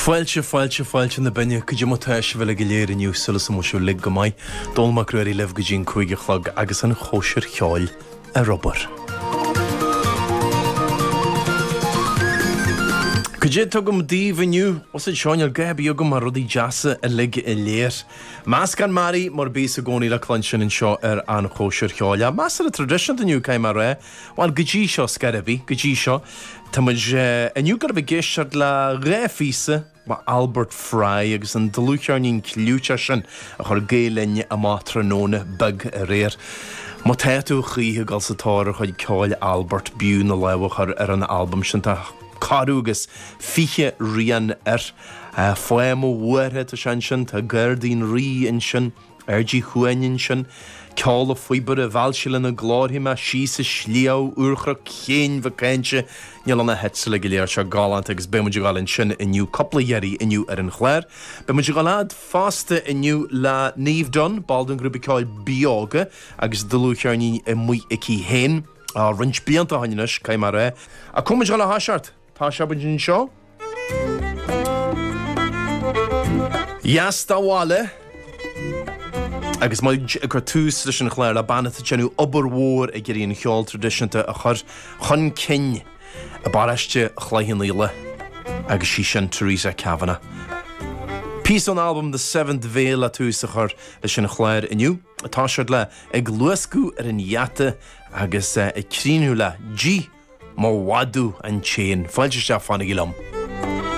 Fáilte na benne go dtí táis bhfuil go léir iniu sulas am siú lig go maiid dulmach ruirí leh go dín chuige chlog agus an chóisiir cheáil a robar. Go dé tugam díomhaniu os it seáinil gabi agam mar rudí deasa a lig I léir. Más gan marí mar bís a gcónaí le clansin in seo an chóisiir cheáil. Más a tradition aniu caiim mar ré, bhain go dtí seo scarabí, go dtí seo. Táid aniu gur bh géisiart le réfísa ba Albert Fry agus an dlúchearnín clúte sin a chur géalainne a mátranóna bag a réir. Má téú chíthe gal sa táir chuid ceáil Albert Bú na lehachar an album sin tá carúgus fiche rian foiim ó bhuairthe a sin tá gairdín rí in sin RG chuainin sin ceála faoibar a bhailseile na gláthaime síos a slíá uachra chéin bhacéinte níl anna hetsa go léir se gálant agus be muidir gáilinn sin iniu coppla dhéirí iniu an chléir. Be muidir gáilad fásta iniu le níomh don baldan grúpa ceáil bíága agus dulúchearní I mu icí héin a rint bíanta haineis caiim mar ré. A cumid le háseart tá se budin seo? Jas táháile agus maid gur tús leis an chléir le banata genú obair mhór a gguríon cheáil tradiisianta a chur chun cin a baráiste chléithín líle agus sí sin Teresa Kavanagh. Piece on album The Seventh Veil a tús a chur leis an chléir iniu. Atá seart le ag luascú an iata agus ag críú le G má wadú an chéin. Fáilte se fanna gilom.